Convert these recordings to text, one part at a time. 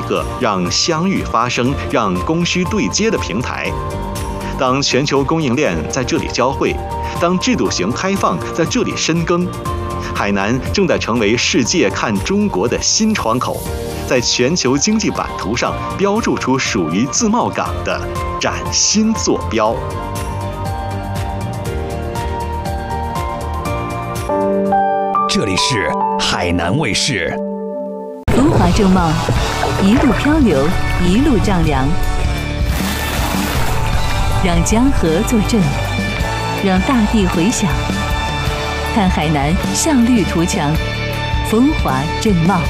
个让相遇发生、让供需对接的平台。当全球供应链在这里交汇，当制度型开放在这里深耕，海南正在成为世界看中国的新窗口，在全球经济版图上标注出属于自贸港的崭新坐标。 这里是海南卫视。 风华正茂，一路漂流，一路丈量，让江河作证，让大地回响。看海南向绿图强，风华正茂。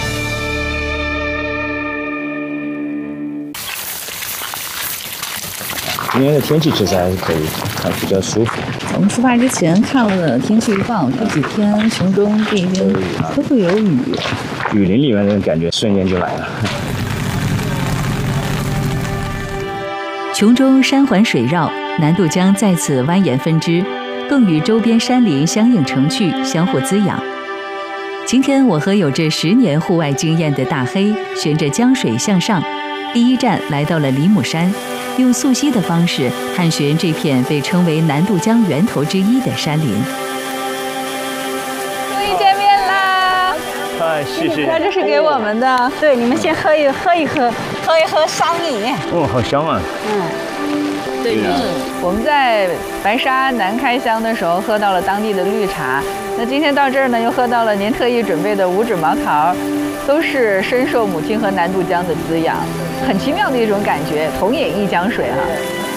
今天的天气其实还是可以，还比较舒服。 我们出发之前看了天气预报，这几天雄中这边都会有雨， 雨林里面的感觉瞬间就来了。 琼中山环水绕，南渡江在此蜿蜒分支，更与周边山林相映成趣，相互滋养。今天我和有着10年户外经验的大黑，循着江水向上，第一站来到了梨木山，用溯溪的方式探寻这片被称为南渡江源头之一的山林。 终于见面啦！ 嗨，谢谢。 这是给我们的，对，你们先喝一喝商饮。 哦，好香啊！ 对，我们在白沙南开乡的时候喝到了当地的绿茶，那今天到这儿呢，又喝到了您特意准备的五指毛桃，都是深受母亲和南渡江的滋养，很奇妙的一种感觉，同饮一江水啊。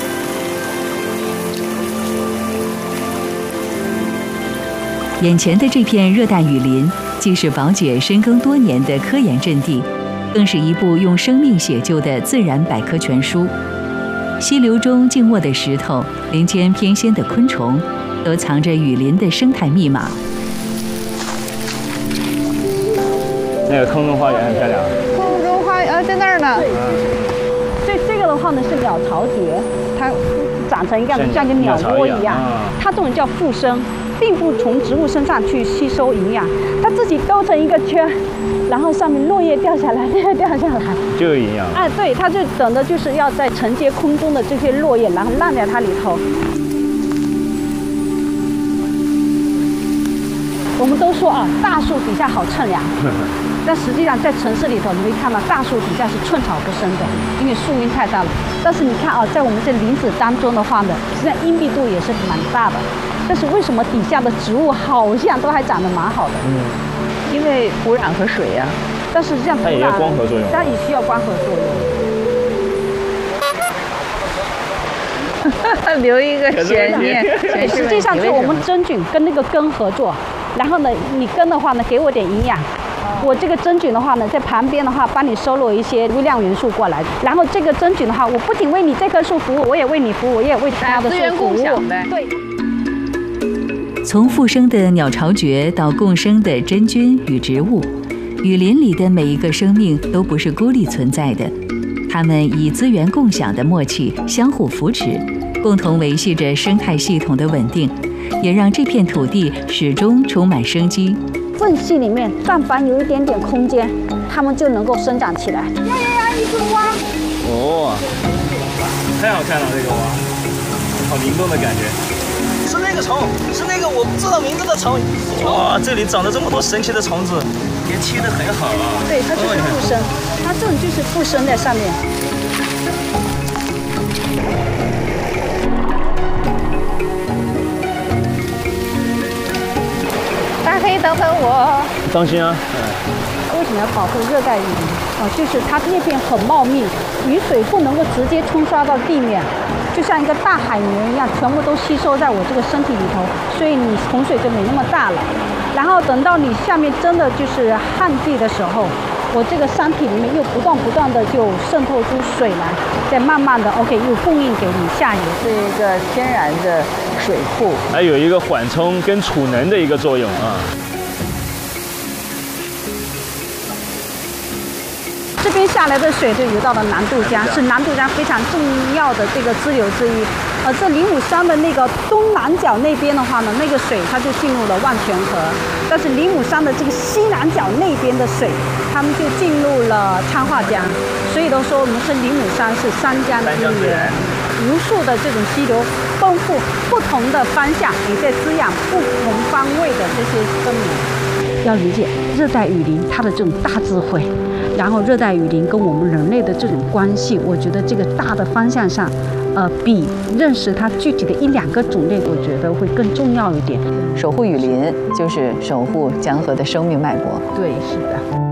眼前的这片热带雨林，既是宝姐深耕多年的科研阵地，更是一部用生命写就的自然百科全书。溪流中静卧的石头，林间翩跹的昆虫，都藏着雨林的生态密码。 那个空中花园很漂亮。 空中花园在那儿呢。 这个的话呢是鸟巢蕨，它长成一个像个鸟窝一样，它这种叫附生，并不从植物身上去吸收营养，它自己兜成一个圈，然后上面落叶掉下来，掉下来就有营养。 哎，对，它就等的就是要在承接空中的这些落叶，然后烂在它里头。我们都说啊，大树底下好乘凉。但实际上，在城市里头，你会看到大树底下是寸草不生的，因为树荫太大了。但是你看啊，在我们这林子当中的话呢，实际上荫蔽度也是蛮大的。但是为什么底下的植物好像都还长得蛮好的？ 因为土壤和水呀。 但是实际上土壤它也要光合作用， 它也需要光合作用。留一个悬念。 实际上是我们真菌跟那个根合作，然后呢，你根的话呢，给我点营养。我这个真菌的话呢，在旁边的话，帮你收录一些微量元素过来，然后这个真菌的话，我不仅为你这棵树服务，我也为你服务，我也为其他的树服务。对。 从复生的鸟巢蕨到共生的真菌与植物，雨林里的每一个生命都不是孤立存在的，它们以资源共享的默契相互扶持，共同维系着生态系统的稳定，也让这片土地始终充满生机。 缝隙里面，但凡有一点点空间，它们就能够生长起来。呀，一只蛙！ 哦，太好看了，这个蛙，好灵动的感觉。 是那个虫，是那个我不知道名字的虫。哇，这里长了这么多神奇的虫子，也贴得很好啊。 对，它就是附生，它这种就是附生在上面。 大黑，等等我。 当心啊！ 为什么要保护热带雨林啊？就是它叶片很茂密，雨水不能够直接冲刷到地面，就像一个大海绵一样，全部都吸收在我这个身体里头，所以你洪水就没那么大了。然后等到你下面真的就是旱季的时候，我这个山体里面又不断的就渗透出水来，再慢慢的 OK 又供应给你下游， 是一个天然的水库， 还有一个缓冲跟储能的一个作用啊。 这边下来的水就流到了南渡江，是南渡江非常重要的这个支流之一。 这灵武山的那个东南角那边的话呢，那个水它就进入了万泉河，但是灵武山的这个西南角那边的水，他们就进入了昌化江，所以都说我们是灵武山是三江之源，无数的这种溪流丰富不同的方向，也在滋养不同方位的这些生命。要理解热带雨林它的这种大智慧，然后热带雨林跟我们人类的这种关系，我觉得这个大的方向上，比认识它具体的1、2个种类，我觉得会更重要一点。 守护雨林就是守护江河的生命脉搏。 对，是的。